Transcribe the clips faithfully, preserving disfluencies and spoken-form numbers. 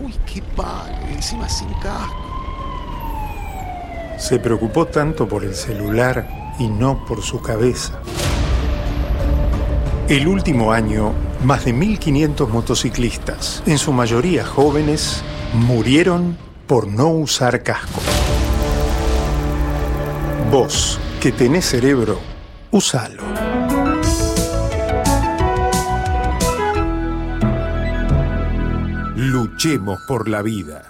Uy, qué palo, encima sin casco. Se preocupó tanto por el celular y no por su cabeza. El último año, más de mil quinientos motociclistas, en su mayoría jóvenes, murieron por no usar casco. Vos, que tenés cerebro, úsalo. Luchemos por la vida.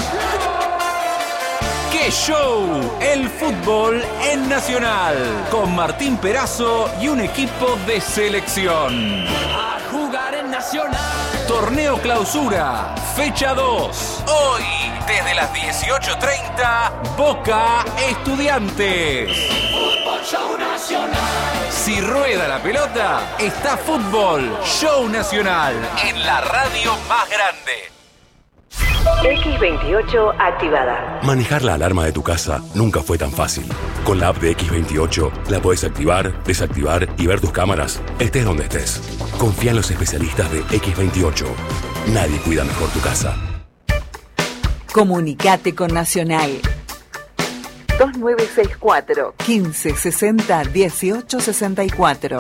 ¡Qué show! El fútbol en Nacional, con Martín Perazo y un equipo de selección. A jugar en Nacional. Torneo Clausura, fecha dos. Hoy, desde las dieciocho treinta, Boca Estudiantes. Fútbol Show Nacional. Si rueda la pelota, está Fútbol Show Nacional en la radio más grande. equis veintiocho activada. Manejar la alarma de tu casa nunca fue tan fácil. Con la app de equis veintiocho la podés activar, desactivar y ver tus cámaras, estés donde estés. Confía en los especialistas de equis veintiocho. Nadie cuida mejor tu casa. Comunicate con Nacional. dos nueve seis cuatro, quince sesenta, dieciocho sesenta y cuatro.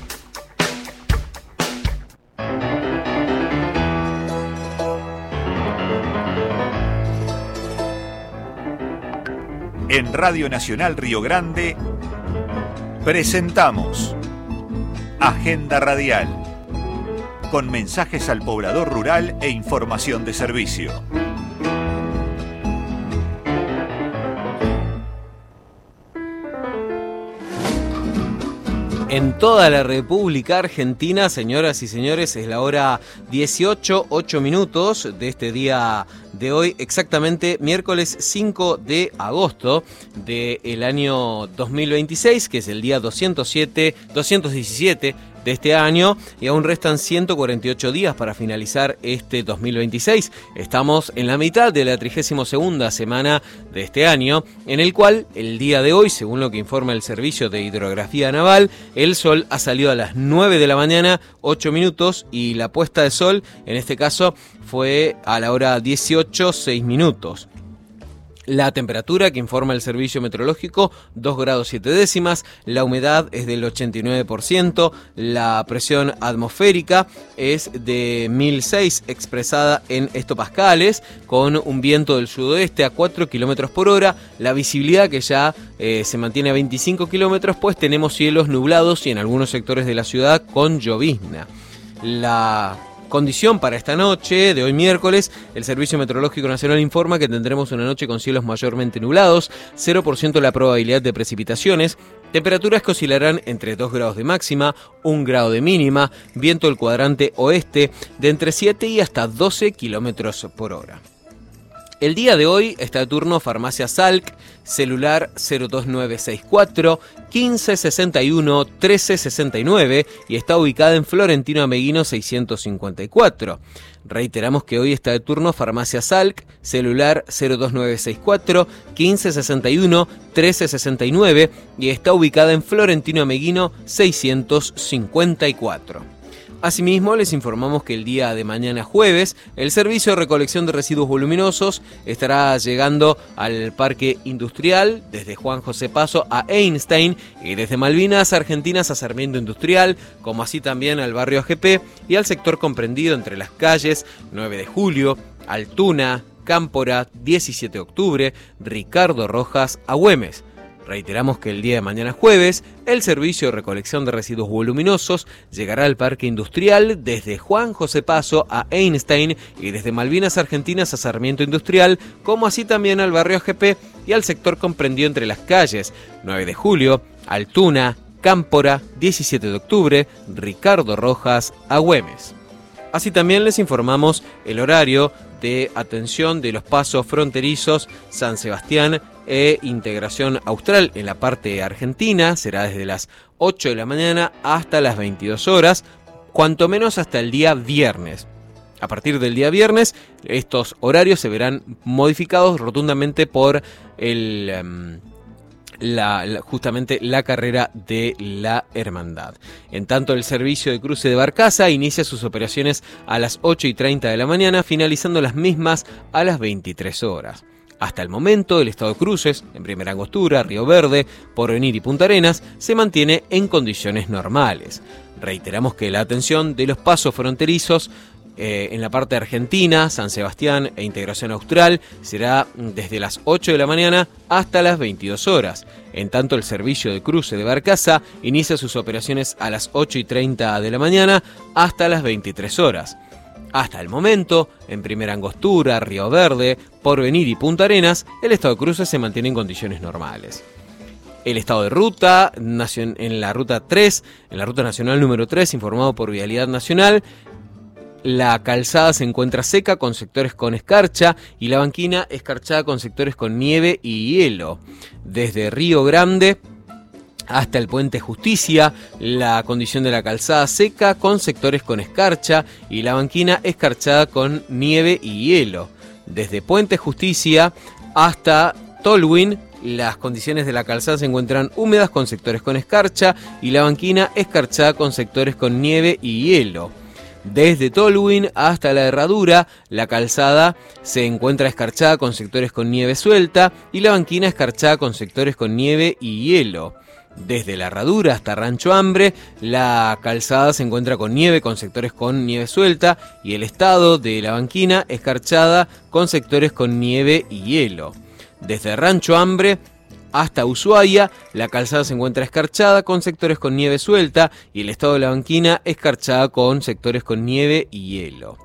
En Radio Nacional Río Grande presentamos Agenda Radial, con mensajes al poblador rural e información de servicio. En toda la República Argentina, señoras y señores, es la hora dieciocho, ocho minutos de este día de hoy, exactamente miércoles cinco de agosto del año dos mil veintiséis, que es el día doscientos siete, doscientos diecisiete de este año, y aún restan ciento cuarenta y ocho días para finalizar este dos mil veintiséis. Estamos en la mitad de la trigésima segunda semana de este año, en el cual el día de hoy, según lo que informa el Servicio de Hidrografía Naval, el sol ha salido a las nueve de la mañana, ocho minutos, y la puesta de sol, en este caso, fue a la hora dieciocho, seis minutos. La temperatura que informa el servicio meteorológico, dos grados siete décimas, la humedad es del ochenta y nueve por ciento, la presión atmosférica es de mil seis expresada en hectopascales, con un viento del sudoeste a cuatro kilómetros por hora, la visibilidad que ya eh, se mantiene a veinticinco kilómetros, pues tenemos cielos nublados y en algunos sectores de la ciudad con llovizna. La condición para esta noche de hoy miércoles, el Servicio Meteorológico Nacional informa que tendremos una noche con cielos mayormente nublados, cero por ciento la probabilidad de precipitaciones, temperaturas que oscilarán entre dos grados de máxima, un grado de mínima, viento del cuadrante oeste de entre siete y hasta doce kilómetros por hora. El día de hoy está de turno Farmacia Salk, celular cero dos nueve seis cuatro, quince sesenta y uno, trece sesenta y nueve y está ubicada en Florentino Ameguino seiscientos cincuenta y cuatro. Reiteramos que hoy está de turno Farmacia Salk, celular cero dos nueve seis cuatro, quince sesenta y uno, trece sesenta y nueve y está ubicada en Florentino Ameguino seiscientos cincuenta y cuatro. Asimismo, les informamos que el día de mañana jueves, el servicio de recolección de residuos voluminosos estará llegando al Parque Industrial desde Juan José Paso a Einstein y desde Malvinas Argentinas a Sarmiento Industrial, como así también al barrio A G P y al sector comprendido entre las calles nueve de julio, Altuna, Cámpora, diecisiete de octubre, Ricardo Rojas, a Güemes. Reiteramos que el día de mañana jueves, el servicio de recolección de residuos voluminosos llegará al Parque Industrial desde Juan José Paso a Einstein y desde Malvinas Argentinas a Sarmiento Industrial, como así también al barrio A G P y al sector comprendido entre las calles nueve de julio, Altuna, Cámpora, diecisiete de octubre, Ricardo Rojas, a Güemes. Así también les informamos el horario de atención de los pasos fronterizos San Sebastián e Integración Austral en la parte argentina. Será desde las ocho de la mañana hasta las veintidós horas, cuanto menos hasta el día viernes. A partir del día viernes, estos horarios se verán modificados rotundamente por el, um, La, la, justamente la carrera de la Hermandad. En tanto, el servicio de cruce de Barcaza inicia sus operaciones a las ocho y treinta de la mañana, finalizando las mismas a las veintitrés horas. Hasta el momento, el estado de cruces en Primera Angostura, Río Verde, Porvenir y Punta Arenas se mantiene en condiciones normales. Reiteramos que la atención de los pasos fronterizos Eh, en la parte argentina, San Sebastián e Integración Austral será desde las ocho de la mañana hasta las veintidós horas. En tanto, el servicio de cruce de Barcaza inicia sus operaciones a las ocho y treinta de la mañana hasta las veintitrés horas. Hasta el momento, en Primera Angostura, Río Verde, Porvenir y Punta Arenas, el estado de cruce se mantiene en condiciones normales. El estado de ruta, en la ruta tres, en la ruta nacional número tres, informado por Vialidad Nacional, la calzada se encuentra seca con sectores con escarcha y la banquina escarchada con sectores con nieve y hielo. Desde Río Grande hasta el Puente Justicia, la condición de la calzada seca con sectores con escarcha y la banquina escarchada con nieve y hielo. Desde Puente Justicia hasta Tolwyn, las condiciones de la calzada se encuentran húmedas con sectores con escarcha y la banquina escarchada con sectores con nieve y hielo. Desde Tolwyn hasta la Herradura, la calzada se encuentra escarchada con sectores con nieve suelta y la banquina escarchada con sectores con nieve y hielo. Desde la Herradura hasta Rancho Hambre, la calzada se encuentra con nieve con sectores con nieve suelta y el estado de la banquina escarchada con sectores con nieve y hielo. Desde Rancho Hambre hasta Ushuaia, la calzada se encuentra escarchada con sectores con nieve suelta y el estado de la banquina escarchada con sectores con nieve y hielo.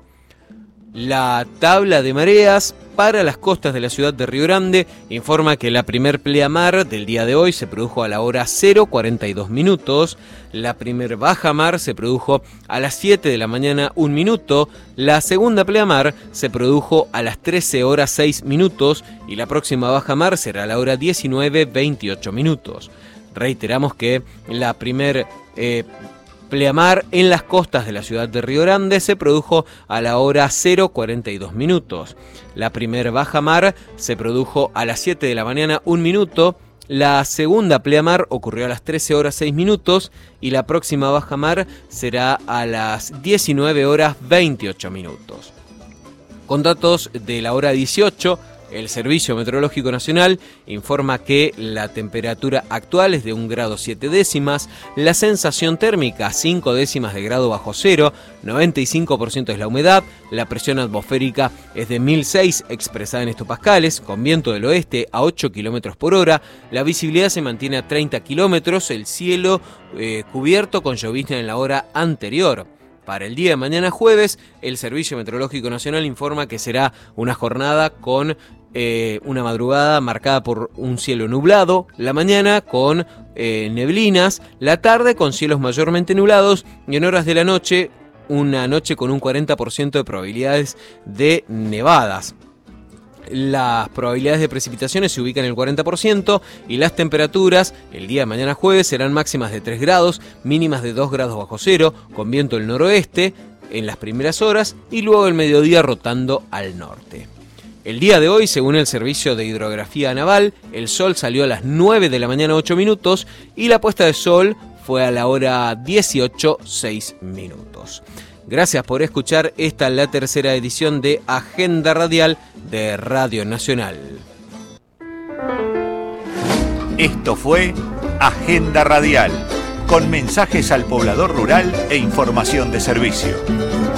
La tabla de mareas para las costas de la ciudad de Río Grande informa que la primer pleamar del día de hoy se produjo a la hora cero cuarenta y dos minutos, la primer bajamar se produjo a las siete de la mañana un minuto, la segunda pleamar se produjo a las trece horas seis minutos y la próxima bajamar será a la hora diecinueve veintiocho minutos. Reiteramos que la primer eh, pleamar en las costas de la ciudad de Río Grande se produjo a la hora cero cuarenta y dos minutos. La primer bajamar se produjo a las siete de la mañana un minuto. La segunda pleamar ocurrió a las trece horas seis minutos y la próxima bajamar será a las diecinueve horas veintiocho minutos. Con datos de la hora dieciocho, el Servicio Meteorológico Nacional informa que la temperatura actual es de un grado siete décimas, la sensación térmica cinco décimas de grado bajo cero, noventa y cinco por ciento es la humedad, la presión atmosférica es de mil seis expresada en hectopascales, con viento del oeste a ocho kilómetros por hora, la visibilidad se mantiene a treinta kilómetros, el cielo eh, cubierto con llovizna en la hora anterior. Para el día de mañana jueves, el Servicio Meteorológico Nacional informa que será una jornada con eh, una madrugada marcada por un cielo nublado, la mañana con eh, neblinas, la tarde con cielos mayormente nublados y en horas de la noche, una noche con un cuarenta por ciento de probabilidades de nevadas. Las probabilidades de precipitaciones se ubican en el cuarenta por ciento y las temperaturas el día de mañana jueves serán máximas de tres grados, mínimas de dos grados bajo cero, con viento del noroeste en las primeras horas y luego el mediodía rotando al norte. El día de hoy, según el Servicio de Hidrografía Naval, el sol salió a las nueve de la mañana ocho minutos y la puesta de sol fue a la hora dieciocho seis minutos. Gracias por escuchar, esta es la tercera edición de Agenda Radial de Radio Nacional. Esto fue Agenda Radial, con mensajes al poblador rural e información de servicio.